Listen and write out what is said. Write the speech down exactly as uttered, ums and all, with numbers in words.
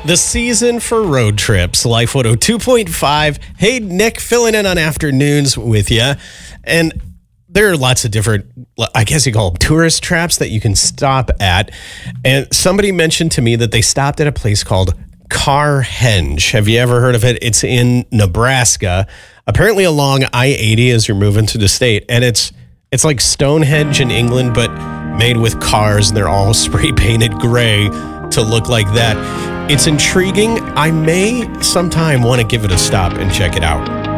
The season for road trips. Life one oh two point five. Hey, Nick, filling in on afternoons with you. And there are lots of different, I guess you call them tourist traps that you can stop at. And somebody mentioned to me that they stopped at a place called Carhenge. Have you ever heard of it? It's in Nebraska, apparently along I eighty as you're moving through the state. And it's it's like Stonehenge in England, but made with cars, and they're all spray painted gray to look like that. It's intriguing. I may sometime want to give it a stop and check it out.